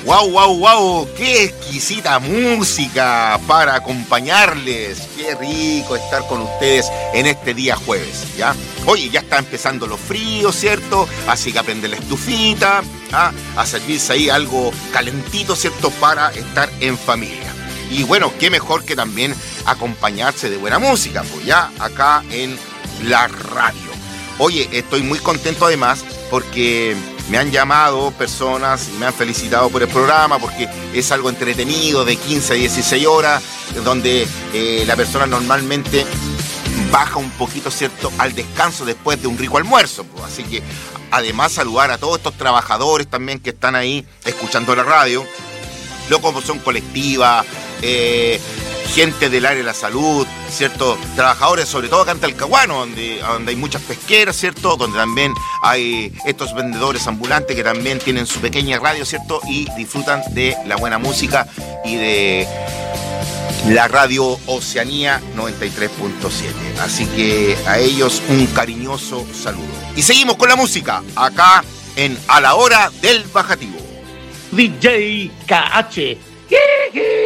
¡Wow, wow, wow! ¡Qué exquisita música para acompañarles! ¡Qué rico estar con ustedes en este día jueves! ¿Ya? Oye, ya está empezando los fríos, ¿cierto? Así que aprende la estufita, a servirse ahí algo calentito, ¿cierto? Para estar en familia. Y bueno, qué mejor que también acompañarse de buena música, pues ya acá en la radio. Oye, estoy muy contento además porque me han llamado personas y me han felicitado por el programa porque es algo entretenido de 15 a 16 horas donde la persona normalmente baja un poquito, ¿cierto?, al descanso después de un rico almuerzo, pues. Así que además saludar a todos estos trabajadores también que están ahí escuchando la radio, locomoción colectiva, gente del área de la salud, ¿cierto? Trabajadores, sobre todo acá en Talcahuano, donde hay muchas pesqueras, ¿cierto? Donde también hay estos vendedores ambulantes que también tienen su pequeña radio, ¿cierto? Y disfrutan de la buena música y de la radio Oceanía 93.7. Así que a ellos un cariñoso saludo. Y seguimos con la música, acá en A la Hora del Bajativo. DJ KH.